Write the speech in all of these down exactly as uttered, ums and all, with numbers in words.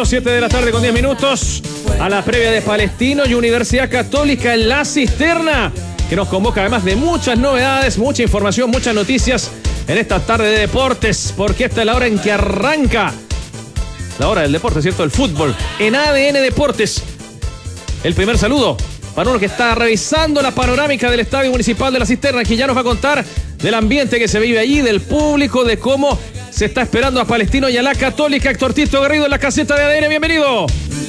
bienvenidos. siete de la tarde con diez minutos a la previa de Palestino y Universidad Católica en La Cisterna, que nos convoca además de muchas novedades, mucha información, muchas noticias en esta tarde de deportes, porque esta es la hora en que arranca la hora del deporte, ¿cierto? El fútbol en A D N Deportes. El primer saludo para uno que está revisando la panorámica del Estadio Municipal de La Cisterna, que ya nos va a contar del ambiente que se vive allí, del público, de cómo se está esperando a Palestino y a la Católica. Héctor Tito Garrido en la caseta de A D N, bienvenido.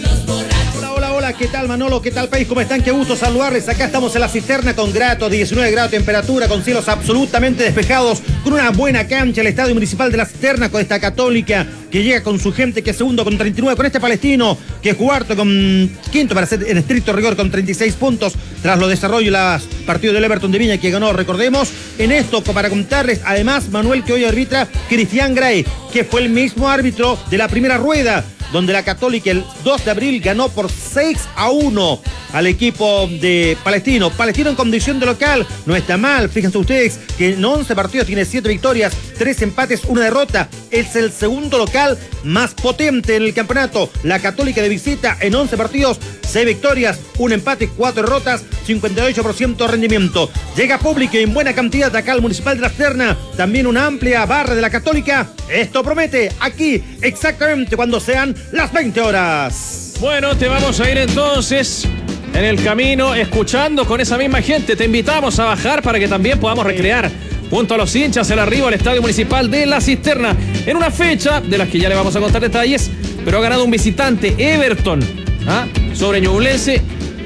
Hola, hola, hola, ¿qué tal Manolo? ¿Qué tal país? ¿Cómo están? Qué gusto saludarles. Acá estamos en La Cisterna con gratos, diecinueve grados de temperatura, con cielos absolutamente despejados, con una buena cancha, el Estadio Municipal de La Cisterna, con esta Católica que llega con su gente, que es segundo con treinta y nueve, con este Palestino que es cuarto con quinto, para ser en estricto rigor, con treinta y seis puntos, tras los desarrollos los partidos del Everton de Viña, que ganó, recordemos. En esto, para contarles, además, Manuel, que hoy arbitra Cristian Gray, que fue el mismo árbitro de la primera rueda, donde la Católica el dos de abril ganó por seis a uno al equipo de Palestino. Palestino en condición de local no está mal. Fíjense ustedes que en once partidos tiene siete victorias, tres empates, una derrota. Es el segundo local más potente en el campeonato. La Católica de visita en once partidos, seis victorias, un empate, cuatro derrotas, cincuenta y ocho por ciento de rendimiento. Llega público en buena cantidad acá al Municipal de La Cisterna. También una amplia barra de la Católica. Esto promete aquí exactamente cuando sean las veinte horas. Bueno, te vamos a ir entonces en el camino escuchando con esa misma gente. Te invitamos a bajar para que también podamos recrear junto a los hinchas el arribo al Estadio Municipal de La Cisterna en una fecha de las que ya le vamos a contar detalles, pero ha ganado un visitante, Everton, ¿ah? sobre Ñublense,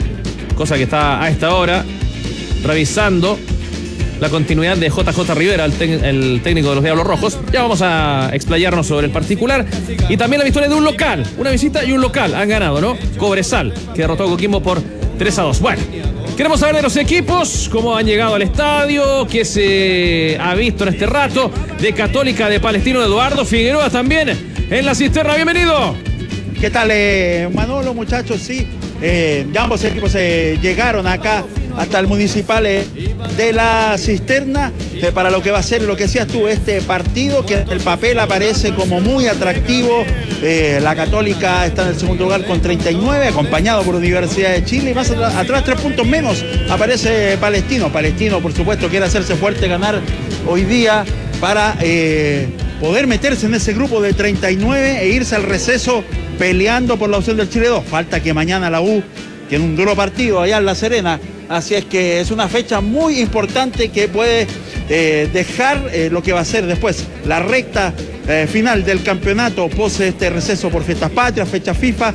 cosa que está a esta hora revisando la continuidad de J J Rivera, el, el técnico de los Diablos Rojos. Ya vamos a explayarnos sobre el particular. Y también la victoria de un local, una visita y un local han ganado, ¿no? Cobresal, que derrotó a Coquimbo por tres a dos. Bueno, queremos saber de los equipos, cómo han llegado al estadio, qué se ha visto en este rato, de Católica, de Palestino, de Eduardo Figueroa también en La Cisterna. Bienvenido. ¿Qué tal, eh, Manolo, muchachos? Sí, eh, ya ambos equipos eh, llegaron acá hasta el Municipal eh, de La Cisterna eh, para lo que va a ser, lo que decías tú, este partido que en el papel aparece como muy atractivo. Eh, la Católica está en el segundo lugar con treinta y nueve, acompañado por Universidad de Chile, y más atrás, atrás tres puntos menos, aparece Palestino. Palestino, por supuesto, quiere hacerse fuerte, ganar hoy día para eh, poder meterse en ese grupo de treinta y nueve e irse al receso peleando por la opción del Chile dos. Falta que mañana la U tiene un duro partido allá en La Serena, así es que es una fecha muy importante que puede eh, dejar eh, lo que va a ser después la recta eh, final del campeonato, pose este receso por fiestas patrias, fecha FIFA,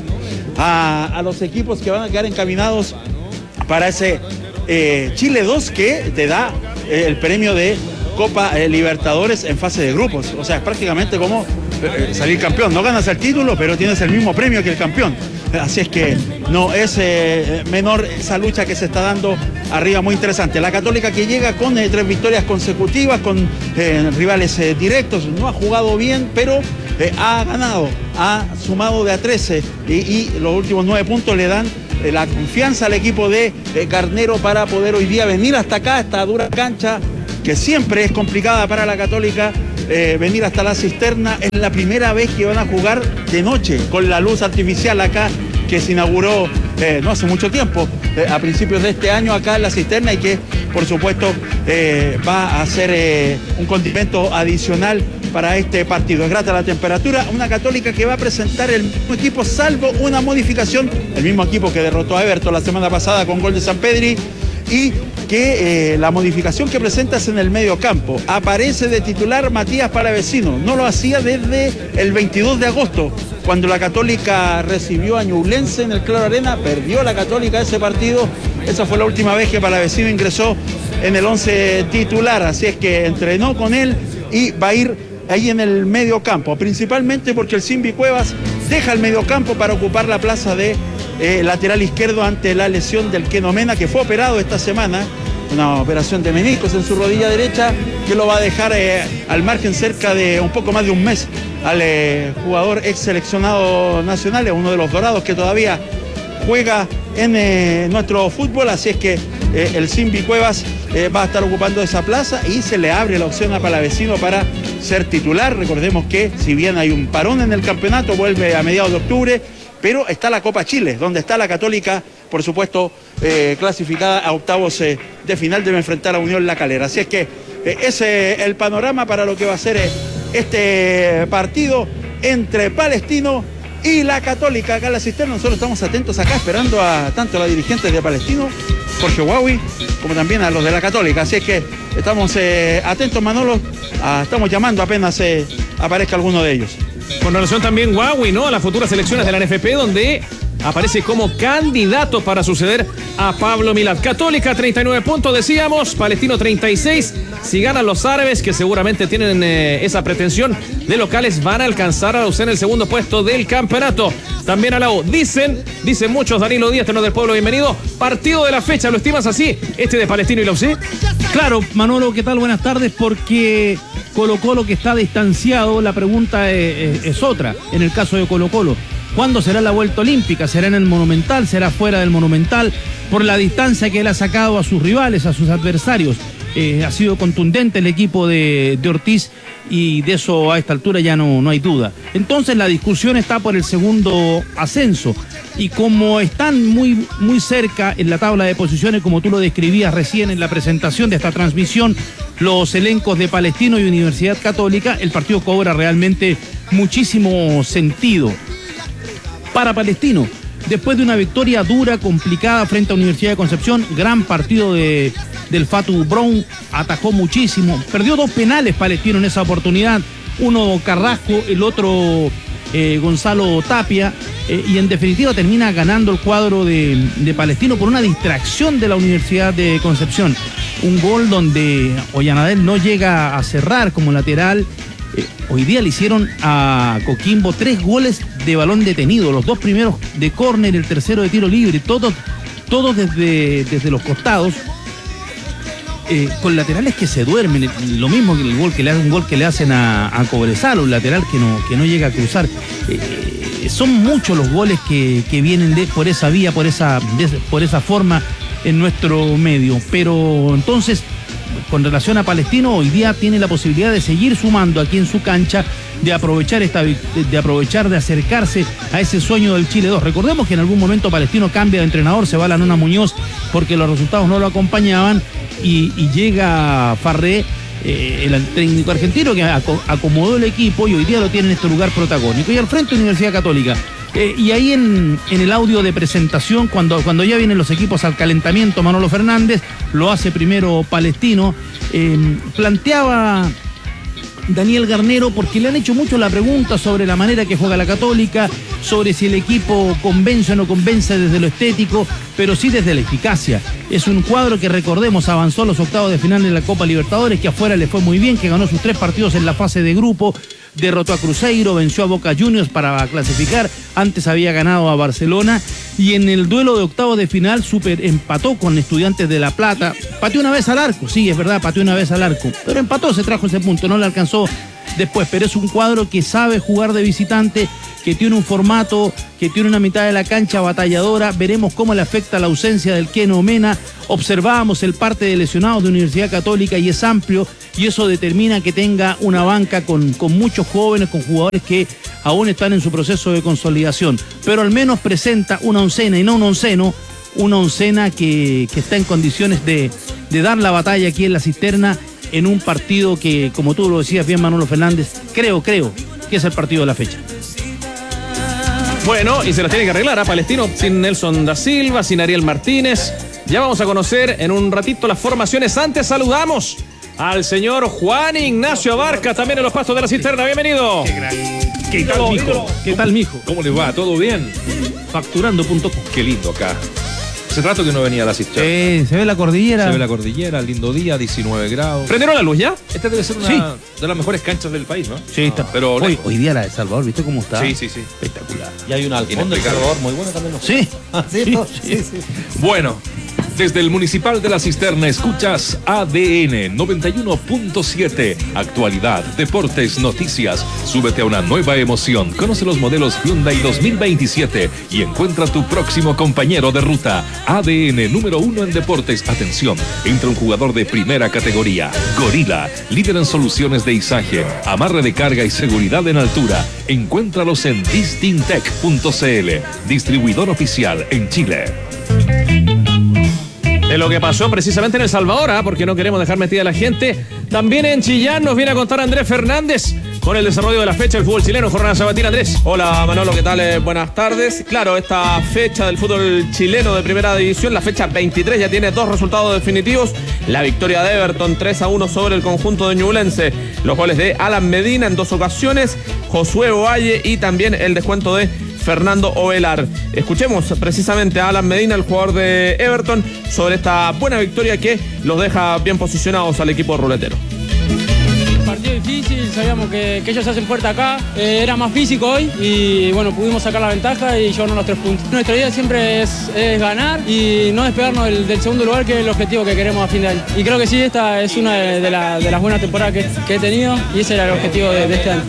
a, a los equipos que van a quedar encaminados para ese eh, Chile dos, que te da eh, el premio de Copa eh, Libertadores en fase de grupos. O sea, es prácticamente como eh, salir campeón. No ganas el título, pero tienes el mismo premio que el campeón. Así es que no es eh, menor esa lucha que se está dando arriba, muy interesante. La Católica, que llega con eh, tres victorias consecutivas, con eh, rivales eh, directos, no ha jugado bien, pero eh, ha ganado, ha sumado de a trece y, y los últimos nueve puntos le dan eh, la confianza al equipo de eh, Garnero para poder hoy día venir hasta acá, esta dura cancha, que siempre es complicada para la Católica. Eh, venir hasta La Cisterna, es la primera vez que van a jugar de noche con la luz artificial acá, que se inauguró eh, no hace mucho tiempo, eh, a principios de este año acá en La Cisterna, y que por supuesto eh, va a ser eh, un condimento adicional para este partido. Es grata la temperatura, una Católica que va a presentar el mismo equipo, salvo una modificación, el mismo equipo que derrotó a Everton la semana pasada con gol de Sampedri, y que eh, la modificación que presenta es en el medio campo. Aparece de titular Matías Palavecino, no lo hacía desde el veintidós de agosto, cuando la Católica recibió a Ñublense en el Claro Arena. Perdió la Católica ese partido, esa fue la última vez que Palavecino ingresó en el once titular, así es que entrenó con él y va a ir ahí en el medio campo, principalmente porque el Simbi Cuevas deja el medio campo para ocupar la plaza de Eh, lateral izquierdo ante la lesión del Keno Mena, que fue operado esta semana, una operación de meniscos en su rodilla derecha, que lo va a dejar eh, al margen cerca de un poco más de un mes al eh, jugador ex seleccionado nacional, uno de los dorados que todavía juega en eh, nuestro fútbol. Así es que eh, el Simbi Cuevas eh, va a estar ocupando esa plaza y se le abre la opción a Palavecino para ser titular. Recordemos que si bien hay un parón en el campeonato, vuelve a mediados de octubre, pero está la Copa Chile, donde está la Católica, por supuesto, eh, clasificada a octavos eh, de final, debe enfrentar a Unión La Calera. Así es que eh, ese es el panorama para lo que va a ser eh, este partido entre Palestino y la Católica acá en la Cisterna. Nosotros estamos atentos acá, esperando a tanto a la dirigente de Palestino, Jorge Huawi, como también a los de la Católica. Así es que estamos eh, atentos, Manolo. Ah, estamos llamando apenas eh, aparezca alguno de ellos. Con relación también Huawi, ¿no? A las futuras elecciones de la N F P, donde aparece como candidato para suceder a Pablo Milad. Católica treinta y nueve puntos, decíamos, Palestino treinta y seis. Si ganan los árabes, que seguramente tienen eh, esa pretensión de locales, van a alcanzar a la U C en el segundo puesto del campeonato. También a la U. Dicen, dicen muchos, Danilo Díaz, tenor del pueblo, bienvenido. Partido de la fecha, ¿lo estimas así? Este de Palestino y la U C. Claro, Manolo, ¿qué tal? Buenas tardes, porque Colo Colo, que está distanciado, la pregunta es, es, es otra, en el caso de Colo Colo. ¿Cuándo será la vuelta olímpica? ¿Será en el Monumental? ¿Será fuera del Monumental? Por la distancia que él ha sacado a sus rivales, a sus adversarios. Eh, ha sido contundente el equipo de, de Ortiz y de eso a esta altura ya no, no hay duda. Entonces la discusión está por el segundo ascenso. Y como están muy, muy cerca en la tabla de posiciones, como tú lo describías recién en la presentación de esta transmisión, los elencos de Palestino y Universidad Católica, el partido cobra realmente muchísimo sentido. Para Palestino, después de una victoria dura, complicada frente a Universidad de Concepción, gran partido de, del Fatu Brown, atajó muchísimo, perdió dos penales Palestino en esa oportunidad, uno Carrasco, el otro eh, Gonzalo Tapia, eh, y en definitiva termina ganando el cuadro de, de Palestino por una distracción de la Universidad de Concepción, un gol donde Ollanadel no llega a cerrar como lateral. Eh, hoy día le hicieron a Coquimbo tres goles de balón detenido, los dos primeros de córner, el tercero de tiro libre, todos, todos desde, desde los costados, eh, con laterales que se duermen, lo mismo que el gol que le hacen, un gol que le hacen a, a Cobresal, un lateral que no, que no llega a cruzar. Eh, son muchos los goles que, que vienen de, por esa vía, por esa, de, por esa forma en nuestro medio, pero entonces, con relación a Palestino, hoy día tiene la posibilidad de seguir sumando aquí en su cancha, de aprovechar esta, de aprovechar, de acercarse a ese sueño del Chile dos. Recordemos que en algún momento Palestino cambia de entrenador, se va a la Nona Muñoz porque los resultados no lo acompañaban y, y llega Farré, eh, el técnico argentino que acomodó el equipo y hoy día lo tiene en este lugar protagónico. Y al frente Universidad Católica. Eh, y ahí en, en el audio de presentación, cuando, cuando ya vienen los equipos al calentamiento, Manolo Fernández, lo hace primero Palestino, eh, planteaba Daniel Garnero, porque le han hecho mucho la pregunta sobre la manera que juega la Católica, sobre si el equipo convence o no convence desde lo estético, pero sí desde la eficacia. Es un cuadro que, recordemos, avanzó a los octavos de final de la Copa Libertadores, que afuera le fue muy bien, que ganó sus tres partidos en la fase de grupo, derrotó a Cruzeiro, venció a Boca Juniors para clasificar, antes había ganado a Barcelona y en el duelo de octavos de final super empató con Estudiantes de La Plata, pateó una vez al arco, sí, es verdad, pateó una vez al arco, pero empató, se trajo ese punto, no le alcanzó después, pero es un cuadro que sabe jugar de visitante, que tiene un formato, que tiene una mitad de la cancha batalladora. Veremos cómo le afecta la ausencia del Keno Mena. Observábamos el parte de lesionados de Universidad Católica y es amplio, y eso determina que tenga una banca con, con muchos jóvenes, con jugadores que aún están en su proceso de consolidación, pero al menos presenta una oncena y no un onceno, una oncena que, que está en condiciones de, de dar la batalla aquí en la Cisterna, en un partido que, como tú lo decías bien, Manolo Fernández, creo, creo que es el partido de la fecha. Bueno, y se las tiene que arreglar a Palestino sin Nelson da Silva, sin Ariel Martínez. Ya vamos a conocer en un ratito las formaciones. Antes saludamos al señor Juan Ignacio Abarca, también en los pastos de la Cisterna. Bienvenido. Qué, gran... ¿Qué tal, mijo? ¿Qué tal, mijo? ¿Cómo le va? ¿Todo bien? Facturando punto com. Qué lindo acá. Hace rato que no venía a la Cisterna. Eh, se ve la cordillera. Se ve la cordillera, lindo día, diecinueve grados. ¿Prendieron la luz ya? Esta debe ser una Sí. de las mejores canchas del país, ¿no? Sí, está. No, pero hoy, lejos. hoy día la de Salvador, ¿viste cómo está? Sí, sí, sí. Espectacular. Y hay un halcón del Inexplicable. Salvador muy bueno también. ¿No? Sí. ¿Ah, cierto? Sí, sí. Bueno, Desde el Municipal de la Cisterna escuchas A D N noventa y uno punto siete. Actualidad, deportes, noticias. Súbete a una nueva emoción. Conoce los modelos Hyundai dos mil veintisiete y encuentra tu próximo compañero de ruta. A D N número uno en deportes. Atención, entra un jugador de primera categoría. Gorila, líder en soluciones de izaje, amarre de carga y seguridad en altura. Encuéntralos en distintec punto c l, distribuidor oficial en Chile. De lo que pasó precisamente en El Salvador, ¿eh? Porque no queremos dejar metida a la gente. También en Chillán nos viene a contar Andrés Fernández con el desarrollo de la fecha del fútbol chileno. Jornada sabatina, Andrés. Hola Manolo, ¿qué tal? Eh, buenas tardes. Claro, esta fecha del fútbol chileno de primera división, la fecha veintitrés, ya tiene dos resultados definitivos. La victoria de Everton tres a uno sobre el conjunto de Ñublense. Los goles de Alan Medina en dos ocasiones, Josué Ovalle y también el descuento de Fernando Ovelar. Escuchemos precisamente a Alan Medina, el jugador de Everton, sobre esta buena victoria que los deja bien posicionados al equipo ruletero. Partido difícil, sabíamos que, que ellos se hacen fuerte acá, eh, era más físico hoy y bueno, pudimos sacar la ventaja y llevarnos los tres puntos. Nuestra idea siempre es, es ganar y no despegarnos del, del segundo lugar, que es el objetivo que queremos a fin de año. Y creo que sí, esta es una de, de, la, de las buenas temporadas que, que he tenido y ese era el objetivo de, de este año.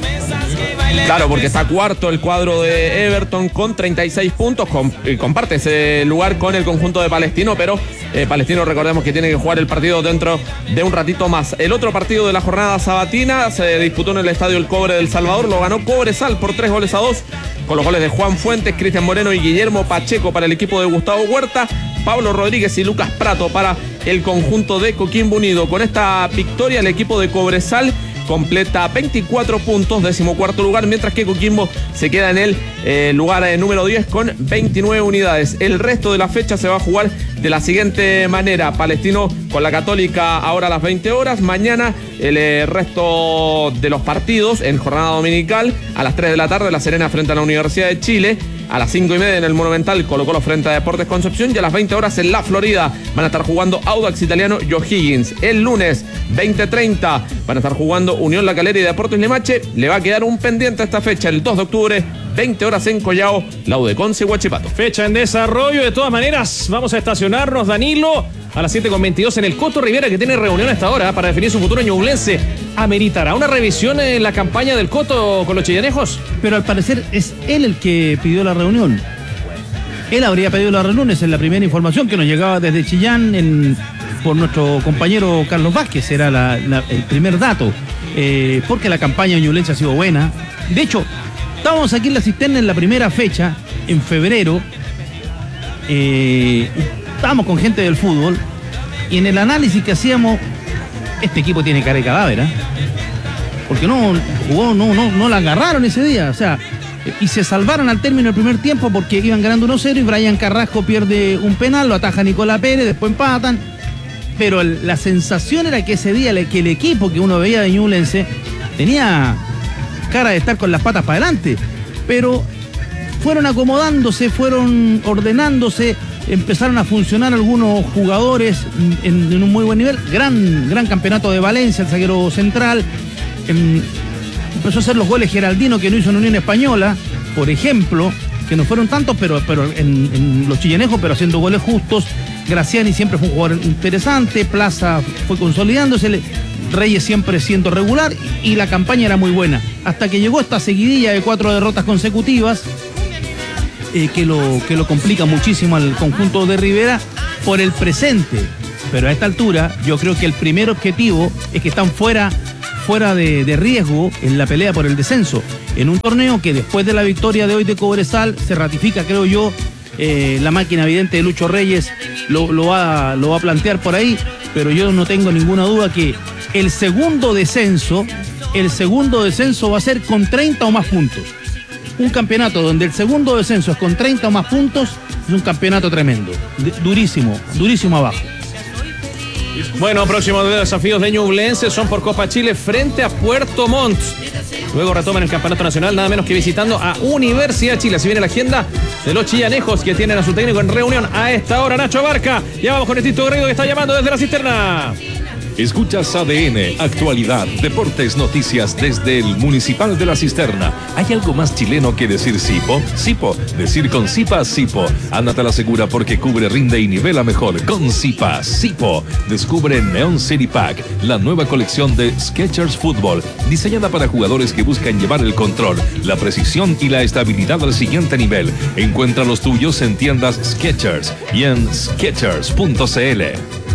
Claro, porque está cuarto el cuadro de Everton con treinta y seis puntos, con, y comparte ese lugar con el conjunto de Palestino, pero eh, Palestino, recordemos que tiene que jugar el partido dentro de un ratito más. El otro partido de la jornada sabatina se disputó en el estadio El Cobre del Salvador, lo ganó Cobresal por tres goles a dos, con los goles de Juan Fuentes, Cristian Moreno y Guillermo Pacheco para el equipo de Gustavo Huerta, Pablo Rodríguez y Lucas Prato para el conjunto de Coquimbo Unido. Con esta victoria el equipo de Cobresal completa veinticuatro puntos, decimocuarto lugar, mientras que Coquimbo se queda en el eh, lugar eh, número diez con veintinueve unidades. El resto de la fecha se va a jugar de la siguiente manera: Palestino con la Católica ahora a las veinte horas, mañana el eh, resto de los partidos en jornada dominical a las tres de la tarde, La Serena frente a la Universidad de Chile. A las cinco y media en el Monumental, Colo-Colo frente a Deportes Concepción. Y a las veinte horas en La Florida van a estar jugando Audax Italiano y O'Higgins. El lunes, veinte treinta, van a estar jugando Unión La Calera y Deportes Limache. Le va a quedar un pendiente a esta fecha, el dos de octubre, veinte horas en Collao, la U de Conce y Huachipato. Fecha en desarrollo. De todas maneras, vamos a estacionarnos, Danilo, a las siete con veintidós en el Coto Rivera, que tiene reunión a esta hora para definir su futuro ñublense. ¿Ameritará una revisión en la campaña del Coto con los chillanejos? Pero al parecer es él el que pidió la reunión. Él habría pedido la reunión, esa es la primera información que nos llegaba desde Chillán en, por nuestro compañero Carlos Vázquez, era la, la, el primer dato, eh, porque la campaña ñublense ha sido buena. De hecho, estábamos aquí en la Cisterna en la primera fecha, en febrero, eh, estábamos con gente del fútbol y en el análisis que hacíamos, este equipo tiene cara de cadáver, ¿eh? Porque no jugó, no, no, no la agarraron ese día, o sea, y se salvaron al término del primer tiempo porque iban ganando uno cero y Brian Carrasco pierde un penal, lo ataja Nicolás Pérez, después empatan, pero el, la sensación era que ese día que el equipo que uno veía de Ñublense tenía cara de estar con las patas para adelante, pero fueron acomodándose, fueron ordenándose, empezaron a funcionar algunos jugadores en, en un muy buen nivel. Gran, gran campeonato de Valencia, el zaguero central. Em, empezó a hacer los goles Geraldino, que no hizo en Unión Española, por ejemplo, que no fueron tantos, pero, pero en, en los chillanejos, pero haciendo goles justos. Graciani siempre fue un jugador interesante, Plaza fue consolidándose, Reyes siempre siendo regular y la campaña era muy buena. Hasta que llegó esta seguidilla de cuatro derrotas consecutivas, Eh, que, lo, que lo complica muchísimo al conjunto de Rivera por el presente. Pero a esta altura yo creo que el primer objetivo es que están fuera, fuera de, de riesgo en la pelea por el descenso. En un torneo que después de la victoria de hoy de Cobresal se ratifica, creo yo, eh, la máquina evidente de Lucho Reyes lo, lo, va, lo va a plantear por ahí, pero yo no tengo ninguna duda que el segundo descenso, el segundo descenso va a ser con treinta o más puntos. Un campeonato donde el segundo descenso es con treinta o más puntos, es un campeonato tremendo, durísimo, durísimo abajo. Bueno, próximos desafíos de Ñublense son por Copa Chile frente a Puerto Montt. Luego retoman el campeonato nacional, nada menos que visitando a Universidad de Chile. Así viene la agenda de los chillanejos, que tienen a su técnico en reunión a esta hora, Nacho Abarca. Ya vamos con el Tito Guerrero, que está llamando desde la Cisterna. Escuchas A D N, actualidad, deportes, noticias desde el Municipal de La Cisterna. ¿Hay algo más chileno que decir Sipo? Sipo, decir con Sipa, Sipo. Ándate a la segura porque cubre, rinde y nivela mejor con Sipa, Sipo. Descubre Neon City Pack, la nueva colección de Skechers Fútbol, diseñada para jugadores que buscan llevar el control, la precisión y la estabilidad al siguiente nivel. Encuentra los tuyos en tiendas Skechers y en skechers punto c l.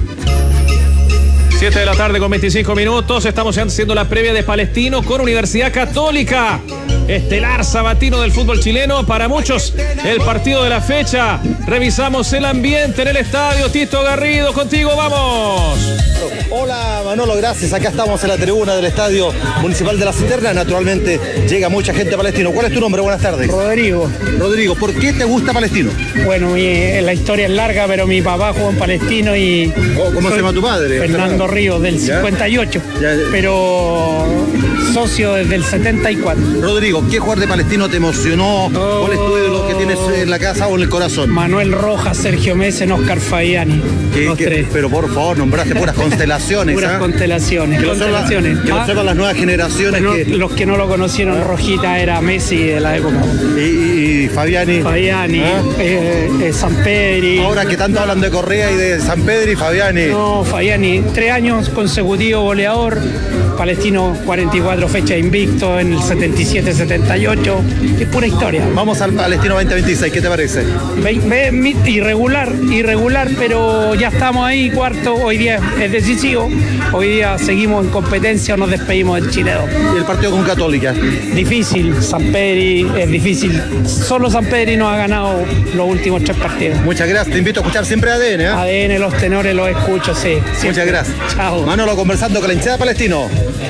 siete de la tarde con veinticinco minutos. Estamos haciendo la previa de Palestino con Universidad Católica. Estelar sabatino del fútbol chileno. Para muchos, el partido de la fecha. Revisamos el ambiente en el estadio. Tito Garrido, contigo, vamos. Hola Manolo, gracias. Acá estamos en la tribuna del Estadio Municipal de La Cisterna. Naturalmente llega mucha gente a Palestino. ¿Cuál es tu nombre? Buenas tardes. Rodrigo. Rodrigo, ¿por qué te gusta Palestino? Bueno, mi, la historia es larga, pero mi papá jugó en Palestino y... Oh, ¿cómo se llama tu padre? Fernando Ríos, del ¿Ya? cincuenta y ocho, ya. Pero socio desde el setenta y cuatro. Rodrigo, ¿qué jugador de Palestino te emocionó? Oh. ¿Cuál es tu ídolo que tienes en la casa o en el corazón? Manuel Rojas, Sergio Messen, Oscar Fabiani. ¿Qué, los qué? Tres. Pero por favor, nombraste puras constelaciones. Puras ¿eh? constelaciones. Que constelaciones. Lo que lo sepan las nuevas generaciones. No, que... Los que no lo conocieron, ¿Ah? Rojita era Messi de la época. Y, y, y Fabiani. Fabiani, ¿Ah? eh, eh, Sampedri. Ahora que tanto hablan de Correa y de Sampedri, Fabiani. No, Fabiani, tres años consecutivos goleador. Palestino, cuarenta y cuatro fechas invicto en el setenta y siete setenta y ocho. Es pura historia. Vamos al Palestino veinte veintiséis, ¿qué te parece? Ve, ve, irregular, irregular, pero ya estamos ahí, cuarto. Hoy día es decisivo. Hoy día seguimos en competencia o nos despedimos del Chile dos. ¿Y el partido con Católica? Difícil, Sampedri, es difícil. Solo Sampedri nos ha ganado los últimos tres partidos. Muchas gracias, te invito a escuchar siempre A D N. ¿eh? A D N, los tenores los escucho, sí. Siempre. Muchas gracias. Chao. Manolo conversando con la hinchada Palestino.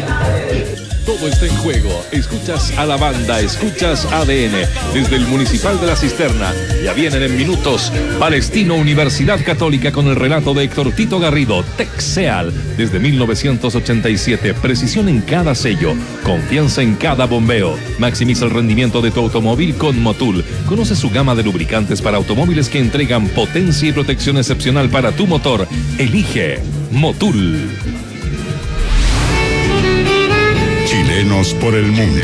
Todo está en juego. Escuchas a la banda, escuchas A D N desde el Municipal de La Cisterna. Ya vienen en minutos Palestino Universidad Católica con el relato de Héctor Tito Garrido. Texeal, desde mil novecientos ochenta y siete. Precisión en cada sello, confianza en cada bombeo. Maximiza el rendimiento de tu automóvil con Motul. Conoce su gama de lubricantes para automóviles que entregan potencia y protección excepcional para tu motor. Elige Motul. Chilenos por el mundo.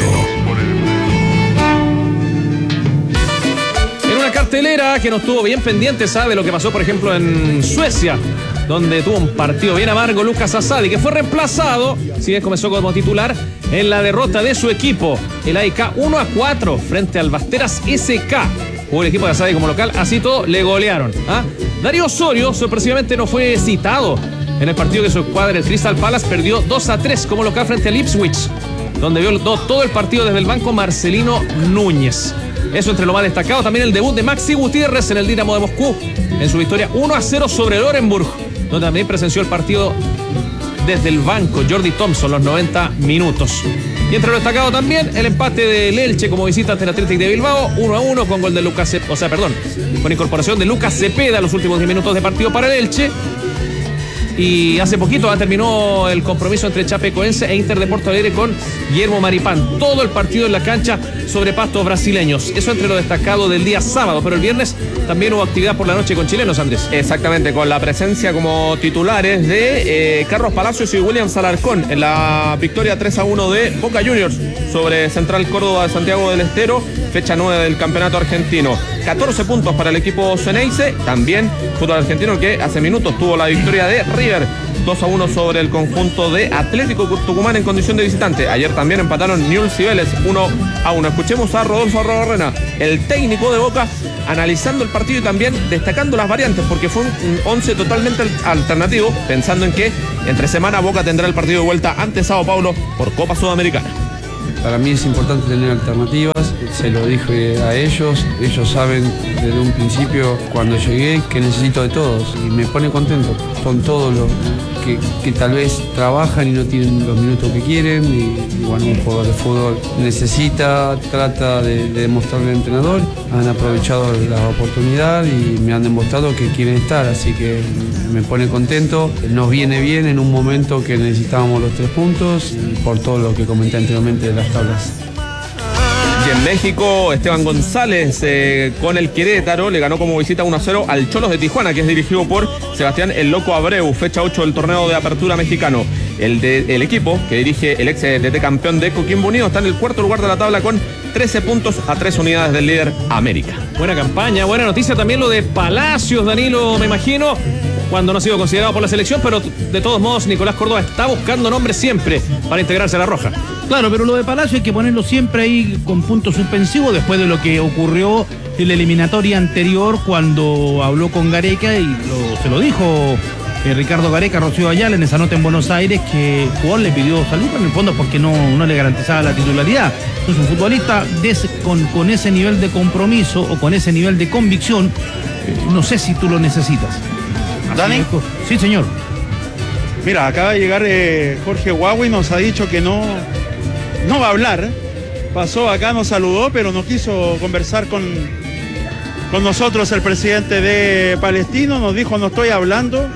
En una cartelera que nos tuvo bien pendiente, sabe lo que pasó, por ejemplo, en Suecia, donde tuvo un partido bien amargo Lucas Asadi, que fue reemplazado, si bien comenzó como titular, en la derrota de su equipo, el A E K uno a cuatro frente al Basteras S K. Jugó el equipo de Asadi como local, así todo le golearon. ¿ah? Darío Osorio sorpresivamente no fue citado en el partido que su escuadra, el Crystal Palace, perdió dos a tres como local frente al Ipswich, donde vio todo el partido desde el banco Marcelino Núñez. Eso entre lo más destacado. También el debut de Maxi Gutiérrez en el Dinamo de Moscú, en su victoria uno a cero sobre el Orenburg, donde también presenció el partido desde el banco Jordi Thompson los noventa minutos. Y entre lo destacado también el empate del Elche como visita ante el Athletic de Bilbao, uno a uno con gol de Lucas Cepeda, o sea, perdón, con incorporación de Lucas Cepeda en los últimos diez minutos de partido para el Elche. Y hace poquito terminó el compromiso entre Chapecoense e Inter de Porto Alegre con Guillermo Maripán. Todo el partido en la cancha sobre pastos brasileños. Eso entre lo destacado del día sábado, pero el viernes también hubo actividad por la noche con chilenos, Andrés. Exactamente, con la presencia como titulares de eh, Carlos Palacios y William Alarcón en la victoria tres a uno de Boca Juniors sobre Central Córdoba de Santiago del Estero, fecha nueve del campeonato argentino. catorce puntos para el equipo Ceneice, también fútbol argentino que hace minutos tuvo la victoria de River dos a uno sobre el conjunto de Atlético Tucumán en condición de visitante. Ayer también empataron Newell's y Vélez uno a uno. Escuchemos a Rodolfo Arrobarrena, el técnico de Boca, analizando el partido y también destacando las variantes, porque fue un once totalmente alternativo, pensando en que entre semana Boca tendrá el partido de vuelta ante Sao Paulo por Copa Sudamericana. Para mí es importante tener alternativas, se lo dije a ellos, ellos saben desde un principio cuando llegué que necesito de todos y me pone contento. Son todos los que, que tal vez trabajan y no tienen los minutos que quieren y, y bueno, un jugador de fútbol necesita, trata de, de demostrarle al entrenador, han aprovechado la oportunidad y me han demostrado que quieren estar, así que me pone contento, nos viene bien en un momento que necesitábamos los tres puntos y por todo lo que comenté anteriormente de las tablas. Y en México, Esteban González eh, con el Querétaro le ganó como visita uno a cero al Cholos de Tijuana, que es dirigido por Sebastián El Loco Abreu, fecha ocho del torneo de apertura mexicano. El, de, el equipo que dirige el ex D T campeón de Coquimbo Unido está en el cuarto lugar de la tabla con trece puntos a tres unidades del líder América. Buena campaña, buena noticia también lo de Palacios, Danilo, me imagino, cuando no ha sido considerado por la selección, pero de todos modos Nicolás Córdoba está buscando nombres siempre para integrarse a la Roja. Claro, pero lo de Palacio hay que ponerlo siempre ahí con punto suspensivo después de lo que ocurrió en la eliminatoria anterior cuando habló con Gareca y lo, se lo dijo eh, Ricardo Gareca, Rocío Ayala en esa nota en Buenos Aires, que el jugador le pidió salir en el fondo porque no, no le garantizaba la titularidad. Entonces un futbolista de ese, con, con ese nivel de compromiso o con ese nivel de convicción, eh, no sé si tú lo necesitas. ¿Dani? Sí, señor. Mira, acaba de llegar eh, Jorge Huawei, nos ha dicho que no, no va a hablar. Pasó acá, nos saludó, pero no quiso conversar con, con nosotros el presidente de Palestino. Nos dijo, no estoy hablando.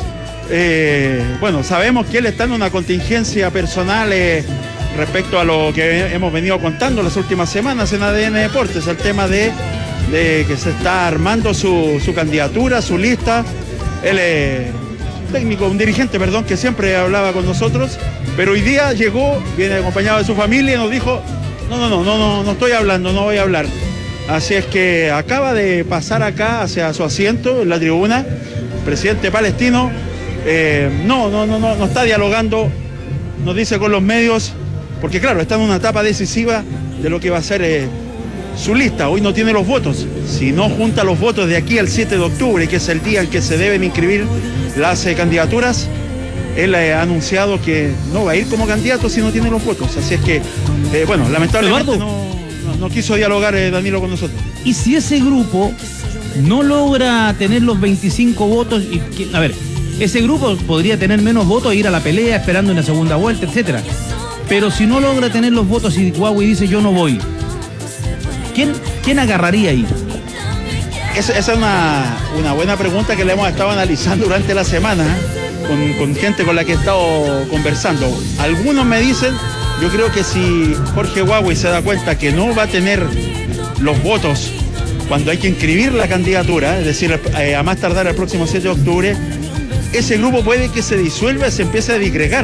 Eh, bueno, sabemos que él está en una contingencia personal eh, respecto a lo que hemos venido contando las últimas semanas en A D N Deportes, el tema de, de que se está armando su, su candidatura, su lista. Él es técnico, un dirigente, perdón, que siempre hablaba con nosotros, pero hoy día llegó, viene acompañado de su familia y nos dijo, no, no, no, no, no, no estoy hablando, no voy a hablar. Así es que acaba de pasar acá hacia su asiento en la tribuna, presidente palestino, eh, no, no, no, no, no está dialogando, nos dice con los medios, porque claro, está en una etapa decisiva de lo que va a ser eh, su lista. Hoy no tiene los votos. Si no junta los votos de aquí al siete de octubre, que es el día en que se deben inscribir las eh, candidaturas, él eh, ha anunciado que no va a ir como candidato si no tiene los votos. Así es que, eh, bueno, lamentablemente no, no, no quiso dialogar eh, Danilo con nosotros. Y si ese grupo no logra tener los veinticinco votos, y que, a ver, ese grupo podría tener menos votos e ir a la pelea esperando una segunda vuelta, etcétera. Pero si no logra tener los votos y Huawei dice yo no voy, ¿quién, quién agarraría ahí? Esa, esa es una, una buena pregunta que le hemos estado analizando durante la semana con, con gente con la que he estado conversando. Algunos me dicen, yo creo que si Jorge Huawei se da cuenta que no va a tener los votos cuando hay que inscribir la candidatura, es decir, eh, a más tardar el próximo siete de octubre, ese grupo puede que se disuelva y se empiece a disgregar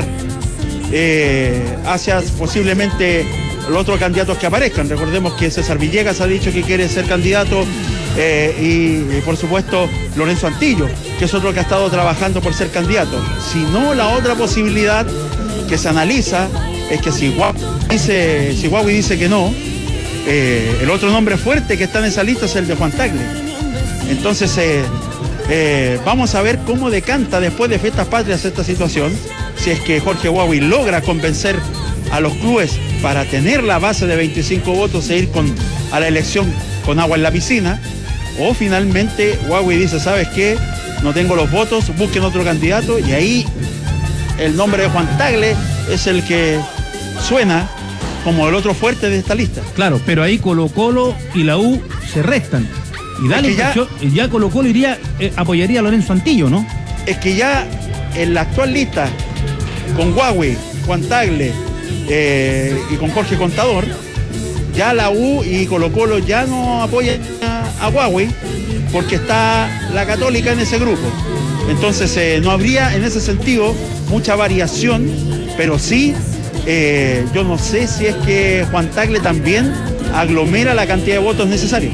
eh, hacia posiblemente los otros candidatos que aparezcan. Recordemos que César Villegas ha dicho que quiere ser candidato eh, y, y por supuesto Lorenzo Antillo, que es otro que ha estado trabajando por ser candidato. Si no, la otra posibilidad que se analiza es que si Huawei dice, si Huawei dice que no, eh, el otro nombre fuerte que está en esa lista es el de Juan Tagle. Entonces eh, eh, vamos a ver cómo decanta después de Fiestas Patrias esta situación, si es que Jorge Huawei logra convencer a los clubes para tener la base de veinticinco votos e ir con, a la elección con agua en la piscina, o finalmente Huawei dice, ¿sabes qué? No tengo los votos, busquen otro candidato, y ahí el nombre de Juan Tagle es el que suena como el otro fuerte de esta lista. Claro, pero ahí Colo Colo y la U se restan. Y dale, es que ya, ya Colo Colo iría, eh, apoyaría a Lorenzo Antillo, ¿no? Es que ya en la actual lista, con Huawei, Juan Tagle eh, y con Jorge Contador, ya la U y Colo Colo ya no apoyan a, a Huawei porque está la Católica en ese grupo. Entonces eh, no habría en ese sentido mucha variación, pero sí, eh, yo no sé si es que Juan Tagle también aglomera la cantidad de votos necesarios.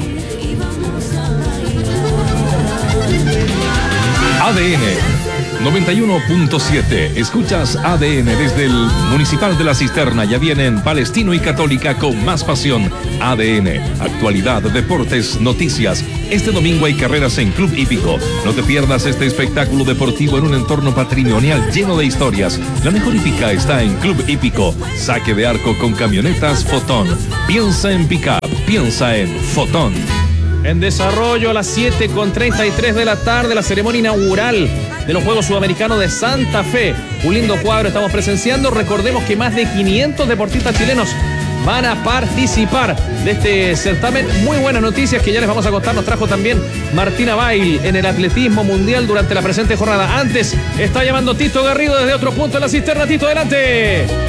A D N noventa y uno punto siete. Escuchas A D N desde el Municipal de la Cisterna. Ya vienen Palestino y Católica con más pasión. A D N, actualidad, deportes, noticias. Este domingo hay carreras en Club Hípico. No te pierdas este espectáculo deportivo en un entorno patrimonial lleno de historias. La mejor hípica está en Club Hípico. Saque de arco con camionetas Fotón. Piensa en pick-up, piensa en Fotón. En desarrollo a las siete con treinta y tres de la tarde, la ceremonia inaugural de los Juegos Sudamericanos de Santa Fe. Un lindo cuadro estamos presenciando. Recordemos que más de quinientos deportistas chilenos van a participar de este certamen. Muy buenas noticias que ya les vamos a contar. Nos trajo también Martina Bail en el atletismo mundial durante la presente jornada. Antes está llamando Tito Garrido desde otro punto de la cisterna. Tito, adelante.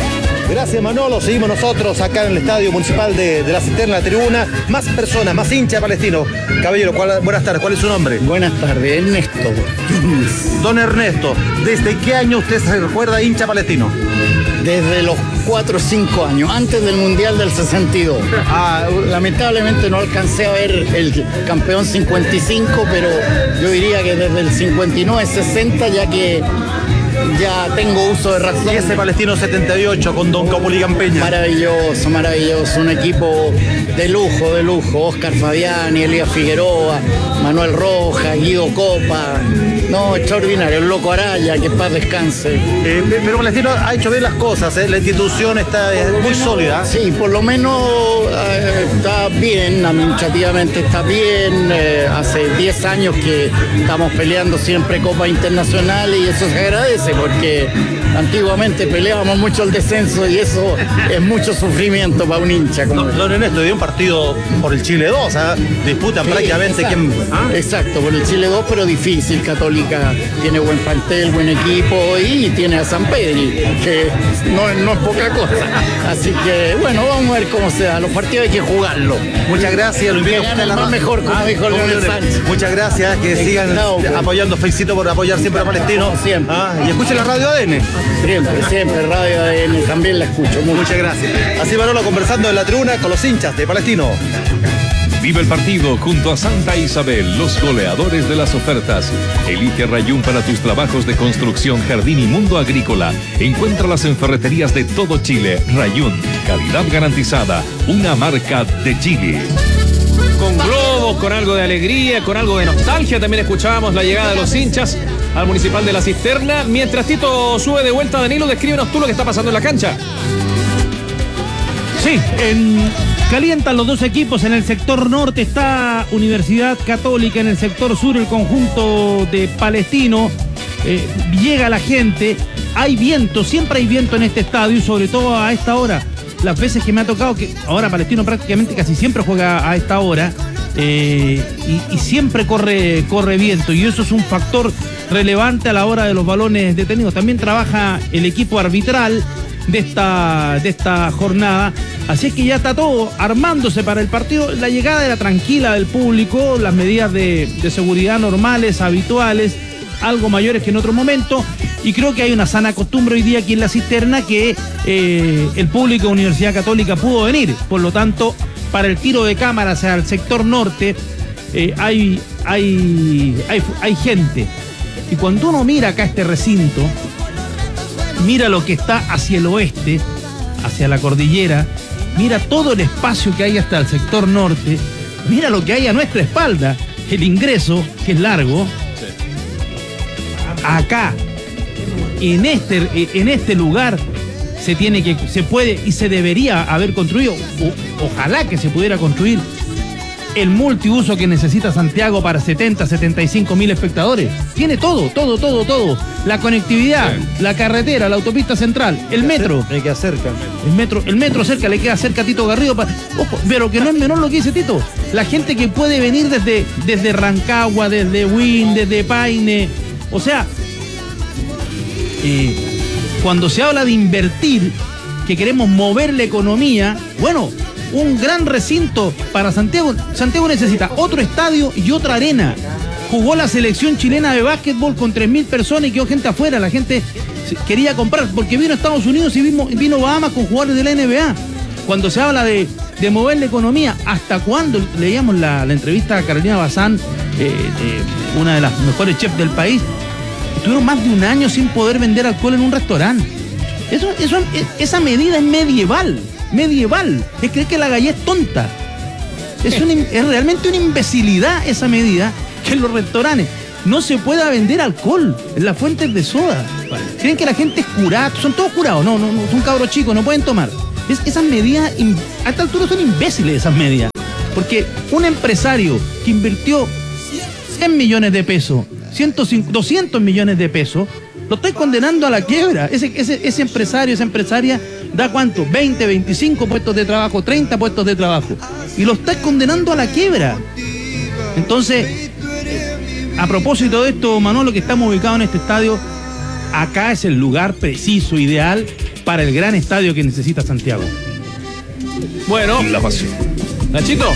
Gracias, Manolo. Seguimos nosotros acá en el Estadio Municipal de, de la Cisterna, la tribuna. Más personas, más hincha palestino. Caballero, ¿cuál, buenas tardes. ¿Cuál es su nombre? Buenas tardes, Ernesto. Don Ernesto, ¿desde qué año usted se recuerda hincha palestino? Desde los cuatro o cinco años, antes del Mundial del sesenta y dos. Ah, lamentablemente no alcancé a ver el campeón cincuenta y cinco, pero yo diría que desde el cincuenta y nueve sesenta, ya que ya tengo uso de razón. Y ese Palestino setenta y ocho con Don Copulicán Peña. Maravilloso, maravilloso. Un equipo de lujo, de lujo. Oscar Fabiani, Elías Figueroa, Manuel Rojas, Guido Copa. No, extraordinario. El Loco Araya, que paz descanse. Eh, pero Palestino ha hecho bien las cosas, ¿eh? La institución está eh, muy sólida. Sí, por lo menos eh, está bien, administrativamente está bien. Eh, hace diez años que estamos peleando siempre Copa Internacional y eso se agradece, porque antiguamente peleábamos mucho el descenso y eso es mucho sufrimiento para un hincha. Como Don Ernesto, dio un partido por el Chile dos, ¿eh? Disputan sí, prácticamente exacto, quién... ¿Ah? Exacto, por el Chile dos, pero difícil. Católica tiene buen plantel, buen equipo y tiene a San Pedri, que no, no es poca cosa. Así que, bueno, vamos a ver cómo se da. Los partidos hay que jugarlos. Muchas gracias. Lo invito que a gane la más mejor, como ah, dijo Leonel Sánchez. Muchas gracias, que sigan no, pues. apoyando. Felicito por apoyar siempre a Palestino. Siempre. Ah, y escuchen la radio A D N. Siempre, siempre, radio A D N, también la escucho mucho. Muchas gracias. Así Manolo conversando en la tribuna con los hinchas de Palestino. Vive el partido junto a Santa Isabel, los goleadores de las ofertas. Elige Rayún para tus trabajos de construcción, jardín y mundo agrícola. Encuéntralas en ferreterías de todo Chile. Rayún, calidad garantizada, una marca de Chile. Con globos, con algo de alegría, con algo de nostalgia. También escuchábamos la llegada de los hinchas al Municipal de la Cisterna. Mientras Tito sube de vuelta, Danilo, descríbenos tú lo que está pasando en la cancha. Sí, en... calientan los dos equipos. En el sector norte está Universidad Católica, en el sector sur el conjunto de Palestino. Eh, llega la gente, hay viento, siempre hay viento en este estadio y sobre todo a esta hora. Las veces que me ha tocado, que ahora Palestino prácticamente casi siempre juega a esta hora, eh, y, y siempre corre, corre viento, y eso es un factor relevante a la hora de los balones detenidos. También trabaja el equipo arbitral de esta, de esta jornada. Así es que ya está todo armándose para el partido. La llegada era tranquila del público, las medidas de, de seguridad normales, habituales, algo mayores que en otro momento. Y creo que hay una sana costumbre hoy día aquí en la Cisterna que eh, el público de Universidad Católica pudo venir. Por lo tanto, para el tiro de cámara hacia el sector norte eh, hay, hay, hay, hay gente. Y cuando uno mira acá este recinto, mira lo que está hacia el oeste, hacia la cordillera, mira todo el espacio que hay hasta el sector norte, mira lo que hay a nuestra espalda, el ingreso, que es largo. Acá, en este, en este lugar, se tiene que, se puede y se debería haber construido, o, ojalá que se pudiera construir el multiuso que necesita Santiago para setenta, setenta y cinco mil espectadores. Tiene todo, todo, todo, todo. La conectividad, sí. La carretera, la autopista central, el metro. Le queda cerca. El metro, el metro cerca, le queda cerca a Tito Garrido. Para, ojo, pero que no es menor lo que dice Tito. La gente que puede venir desde, desde Rancagua, desde Win, desde Paine. O sea, eh, cuando se habla de invertir, que queremos mover la economía, bueno, un gran recinto para Santiago. Santiago necesita otro estadio y otra arena. Jugó la selección chilena de básquetbol con tres mil personas y quedó gente afuera. La gente quería comprar porque vino a Estados Unidos y vino, vino Bahamas con jugadores de la N B A. Cuando se habla de, de mover la economía, ¿hasta cuándo? Leíamos la, la entrevista a Carolina Bazán, eh, eh, una de las mejores chefs del país. Estuvieron más de un año sin poder vender alcohol en un restaurante. Eso, eso, esa medida es medieval. Medieval, es creer que la galla es tonta. Es, una, es realmente una imbecilidad esa medida, que en los restaurantes no se pueda vender alcohol en las fuentes de soda. Creen que la gente es curada, son todos curados, no, no, no, son cabros chicos, no pueden tomar. Es, esas medidas, a esta altura son imbéciles esas medidas, porque un empresario que invirtió cien millones de pesos, ciento cinco, doscientos millones de pesos, lo estoy condenando a la quiebra. Ese, ese, ese empresario, esa empresaria, da cuánto, veinte, veinticinco puestos de trabajo, treinta puestos de trabajo, y lo está condenando a la quiebra. Entonces, a propósito de esto, Manolo, que estamos ubicados en este estadio, acá es el lugar preciso, ideal, para el gran estadio que necesita Santiago. Bueno, La pasión. Nachito.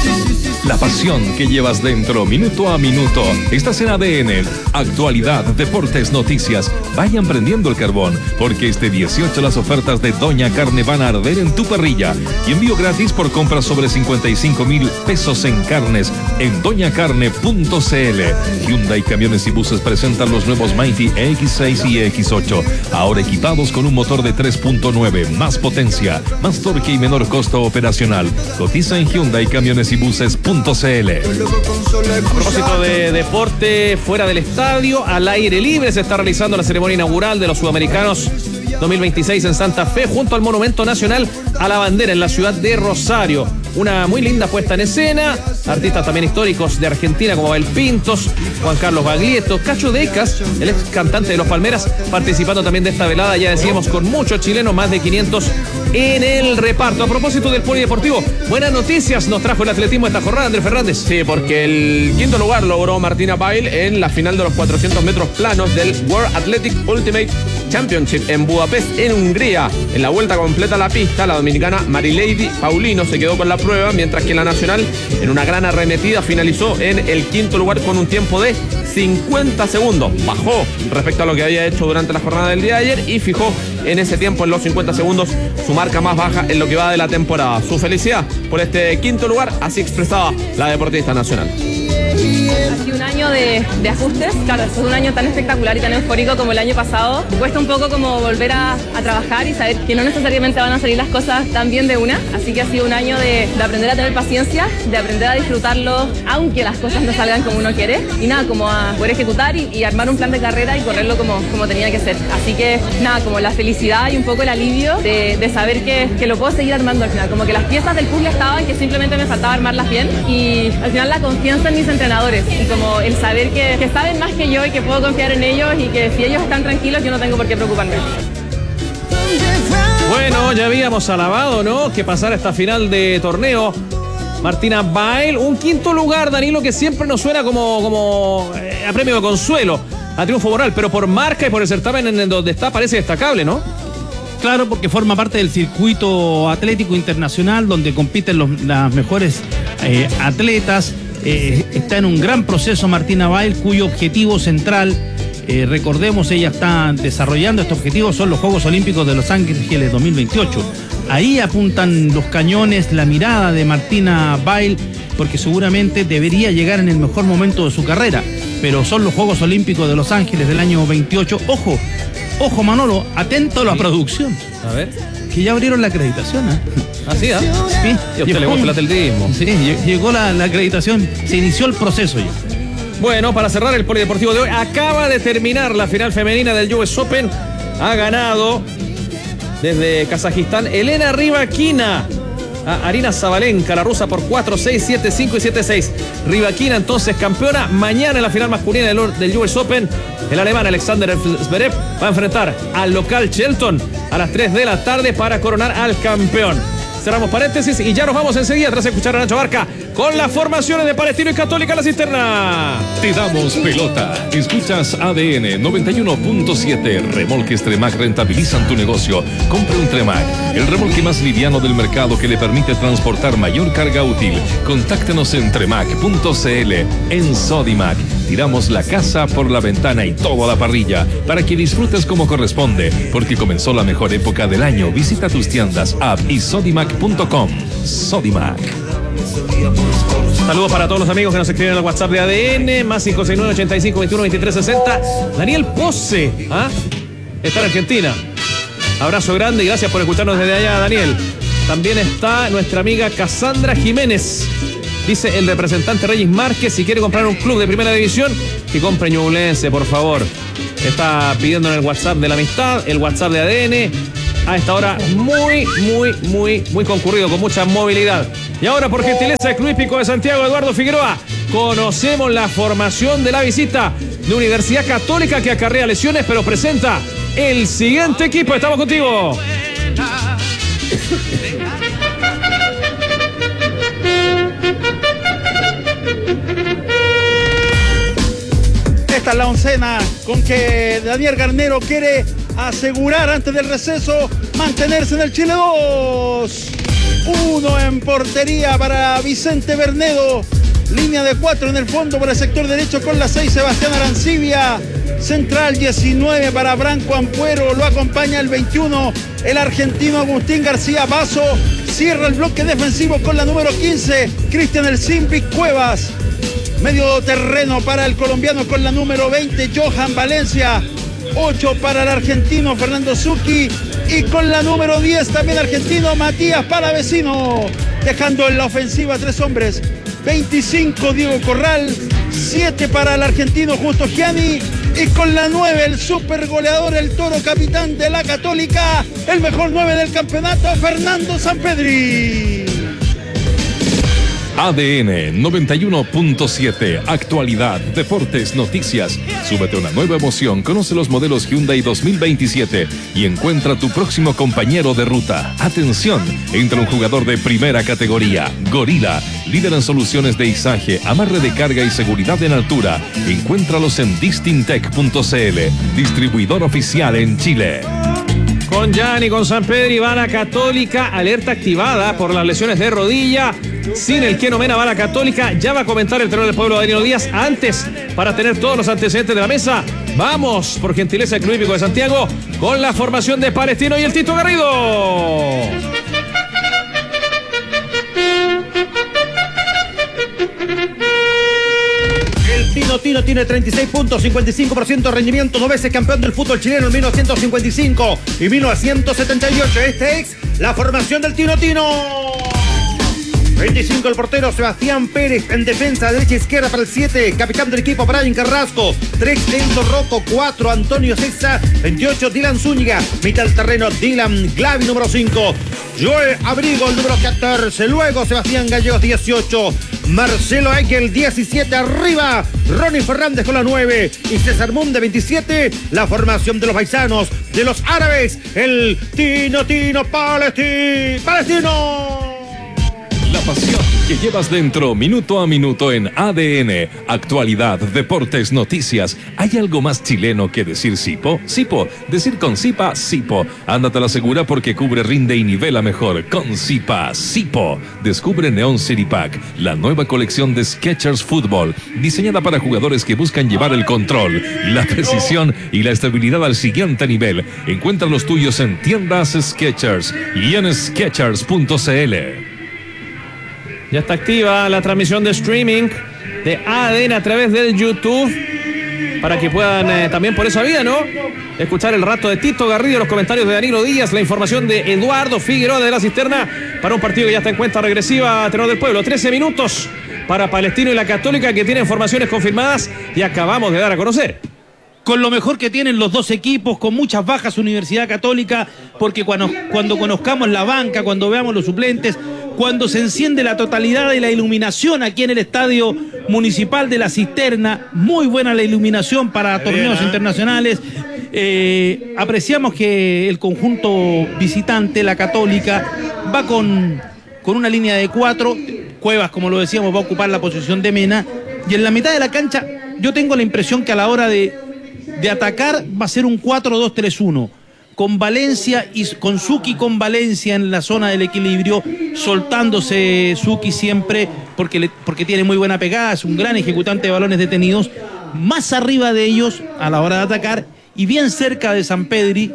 La pasión que llevas dentro minuto a minuto. Estás en A D N. Actualidad, deportes, noticias. Vayan prendiendo el carbón, porque este dieciocho las ofertas de Doña Carne van a arder en tu parrilla. Y envío gratis por compras sobre cincuenta y cinco mil pesos en carnes en doña carne punto c l. Hyundai Camiones y Buses presentan los nuevos Mighty E X seis y E X ocho. Ahora equipados con un motor de tres punto nueve, más potencia, más torque y menor costo operacional. Cotiza en Hyundai Camiones y Buses. .cl. A propósito de deporte fuera del estadio, al aire libre se está realizando la ceremonia inaugural de los Sudamericanos dos mil veintiséis en Santa Fe, junto al Monumento Nacional a la Bandera en la ciudad de Rosario. Una muy linda puesta en escena, artistas también históricos de Argentina como Abel Pintos, Juan Carlos Baglietto, Cacho Decas, el ex cantante de Los Palmeras, participando también de esta velada, ya decíamos, con muchos chilenos, más de quinientos en el reparto. A propósito del polideportivo, buenas noticias nos trajo el atletismo esta jornada, Andrés Fernández. Sí, porque el quinto lugar logró Martina Bail en la final de los cuatrocientos metros planos del World Athletic Ultimate Championship en Budapest, en Hungría. En la vuelta completa a la pista, la dominicana Marilady Paulino se quedó con la prueba, mientras que la nacional, en una gran arremetida, finalizó en el quinto lugar con un tiempo de cincuenta segundos. Bajó respecto a lo que había hecho durante la jornada del día de ayer y fijó en ese tiempo, en los cincuenta segundos, su marca más baja en lo que va de la temporada. Su felicidad por este quinto lugar, así expresaba la deportista nacional. Ha sido un año de, de ajustes, claro, después de un año tan espectacular y tan eufórico como el año pasado, cuesta un poco como volver a, a trabajar y saber que no necesariamente van a salir las cosas tan bien de una, así que ha sido un año de, de aprender a tener paciencia, de aprender a disfrutarlo aunque las cosas no salgan como uno quiere, y nada, como a poder ejecutar y, y armar un plan de carrera y correrlo como, como tenía que ser, así que nada, como la felicidad y un poco el alivio de, de saber que, que lo puedo seguir armando al final, como que las piezas del puzzle estaban, que simplemente me faltaba armarlas bien, y al final la confianza en mis entrenadores y como el saber que, que saben más que yo y que puedo confiar en ellos y que si ellos están tranquilos yo no tengo por qué preocuparme. Bueno, ya habíamos alabado, ¿no?, que pasara esta final de torneo Martina Bail, un quinto lugar, Danilo, que siempre nos suena como, como eh, a premio de consuelo, a triunfo moral, pero por marca y por el certamen en donde está parece destacable, ¿no? Claro, porque forma parte del circuito atlético internacional donde compiten los, las mejores eh, atletas. Eh, está en un gran proceso Martina Bail, cuyo objetivo central, eh, recordemos, ella está desarrollando este objetivo, son los Juegos Olímpicos de Los Ángeles dos mil veintiocho. Ahí apuntan los cañones, la mirada de Martina Bail, porque seguramente debería llegar en el mejor momento de su carrera, pero son los Juegos Olímpicos de Los Ángeles del año veintiocho. Ojo, ojo Manolo, atento a la producción. A ver. Que ya abrieron la acreditación, ¿eh? Así, ¿eh? Sí. Y a usted le gusta el atletismo. Sí, llegó la, la acreditación, se inició el proceso ya. Bueno, para cerrar el polideportivo de hoy, acaba de terminar la final femenina del U S Open. Ha ganado desde Kazajistán Elena Rybakina a Arina Zabalenka, la rusa, por cuatro seis, siete cinco y siete seis. Rybakina entonces campeona. Mañana en la final masculina del, del U S Open, el alemán Alexander Zverev va a enfrentar al local Shelton a las tres de la tarde para coronar al campeón. Cerramos paréntesis y ya nos vamos enseguida tras escuchar a Nacho Barca con las formaciones de Palestino y Católica La Cisterna. Te damos pelota. Escuchas A D N noventa y uno punto siete. Remolques Tremac rentabilizan tu negocio. Compre un Tremac, el remolque más liviano del mercado que le permite transportar mayor carga útil. Contáctenos en tremac punto c l. En Sodimac tiramos la casa por la ventana y todo a la parrilla para que disfrutes como corresponde, porque comenzó la mejor época del año. Visita tus tiendas, app y sodimac punto com. Sodimac. Saludos para todos los amigos que nos escriben al WhatsApp de A D N, más cinco seis nueve, ochenta y cinco, veintiuno, veintitrés, sesenta. Daniel Pose, ¿ah? Está en Argentina. Abrazo grande y gracias por escucharnos desde allá, Daniel. También está nuestra amiga Cassandra Jiménez. Dice el representante Reyes Márquez, si quiere comprar un club de primera división, que compre Ñublense, por favor. Está pidiendo en el WhatsApp de la amistad, el WhatsApp de A D N. A esta hora muy, muy, muy, muy concurrido, con mucha movilidad. Y ahora, por gentileza del Club Hípico de Santiago, Eduardo Figueroa, conocemos la formación de la visita de Universidad Católica, que acarrea lesiones, pero presenta el siguiente equipo. Estamos contigo. Esta es la oncena con que Daniel Garnero quiere asegurar antes del receso mantenerse en el Chile dos. Uno en portería para Vicente Bernedo. Línea de cuatro en el fondo por el sector derecho con la seis Sebastián Arancibia. Central diecinueve para Branco Ampuero. Lo acompaña el veintiuno, el argentino Agustín García Basso. Cierra el bloque defensivo con la número quince, Cristian El Simpic Cuevas. Medio terreno para el colombiano con la número veinte, Johan Valencia. ocho para el argentino Fernando Zucchi. Y con la número diez también argentino Matías Palavecino. Dejando en la ofensiva tres hombres. veinticinco Diego Corral. siete para el argentino Justo Gianni. Y con la nueve el super goleador, el Toro capitán de la Católica. El mejor nueve del campeonato, Fernando Sampedri. A D N noventa y uno punto siete, actualidad, deportes, noticias. Súbete a una nueva emoción, conoce los modelos Hyundai dos mil veintisiete y encuentra tu próximo compañero de ruta. Atención, entra un jugador de primera categoría, Gorila, líder en soluciones de izaje, amarre de carga y seguridad en altura. Encuéntralos en distintec punto c l, distribuidor oficial en Chile. Con Gianni, con Sampedri, va la Católica, alerta activada por las lesiones de rodilla. Sin el Keno Mena va la Católica. Ya va a comentar el entrenador del pueblo, Danilo Díaz. Antes, para tener todos los antecedentes de la mesa, vamos, por gentileza del Club Hípico de Santiago, con la formación de Palestino y el Tito Garrido. Tino Tino tiene treinta y seis puntos, cincuenta y cinco por ciento de rendimiento, dos veces campeón del fútbol chileno en mil novecientos cincuenta y cinco y mil novecientos setenta y ocho. Este es la formación del Tino Tino. veinticinco el portero Sebastián Pérez, en defensa derecha e izquierda para el siete, capitán del equipo Brian Carrasco, tres Enzo Rocco, cuatro Antonio César, veintiocho Dylan Zúñiga, mitad del terreno Dylan Glavi número cinco, Joel Abrigo el número catorce, luego Sebastián Gallegos dieciocho, Marcelo Ekel diecisiete arriba, Ronnie Fernández con la nueve y César Munde veintisiete, la formación de los paisanos, de los árabes, el Tino Tino Palestino. Palestino. La pasión que llevas dentro minuto a minuto en A D N. Actualidad, deportes, noticias. ¿Hay algo más chileno que decir Sipo? Sipo. Decir con Sipa, Sipo. Ándate a la segura porque cubre, rinde y nivela mejor. Con Sipa, Sipo. Descubre Neon City Pack, la nueva colección de Skechers Fútbol, diseñada para jugadores que buscan llevar el control, la precisión y la estabilidad al siguiente nivel. Encuentra los tuyos en tiendas Skechers y en skechers punto c l. Ya está activa la transmisión de streaming de A D N a través del YouTube, para que puedan eh, también por esa vía, ¿no?, escuchar el rato de Tito Garrido, los comentarios de Danilo Díaz, la información de Eduardo Figueroa de la Cisterna para un partido que ya está en cuenta regresiva, Tenor del Pueblo. trece minutos para Palestino y la Católica, que tienen formaciones confirmadas y acabamos de dar a conocer. Con lo mejor que tienen los dos equipos, con muchas bajas Universidad Católica, porque cuando, cuando conozcamos la banca, cuando veamos los suplentes, cuando se enciende la totalidad de la iluminación aquí en el Estadio Municipal de la Cisterna, muy buena la iluminación para torneos bien, ¿eh? internacionales, eh, apreciamos que el conjunto visitante, la Católica, va con, con una línea de cuatro, Cuevas, como lo decíamos, va a ocupar la posición de Mena, y en la mitad de la cancha yo tengo la impresión que a la hora de de atacar va a ser un cuatro dos tres uno, con Valencia y con Zucchi con Valencia en la zona del equilibrio, soltándose Zucchi siempre porque, le, porque tiene muy buena pegada, es un gran ejecutante de balones detenidos, más arriba de ellos a la hora de atacar y bien cerca de Sampedri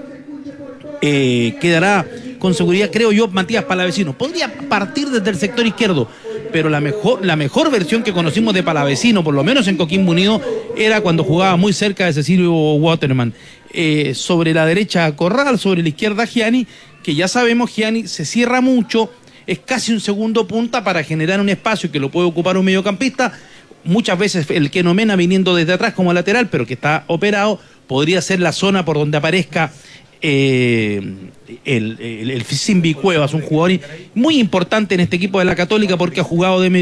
eh, quedará con seguridad, creo yo, Matías Palavecino. Podría partir desde el sector izquierdo, pero la mejor, la mejor versión que conocimos de Palavecino, por lo menos en Coquimbo Unido, era cuando jugaba muy cerca de Cecilio Waterman. Eh, sobre la derecha Corral, sobre la izquierda Gianni, que ya sabemos, Gianni se cierra mucho, es casi un segundo punta para generar un espacio que lo puede ocupar un mediocampista. Muchas veces el Keno Mena viniendo desde atrás como lateral, pero que está operado, podría ser la zona por donde aparezca Eh, el, el, el Simbi Cuevas, un jugador muy importante en este equipo de la Católica porque ha jugado de medio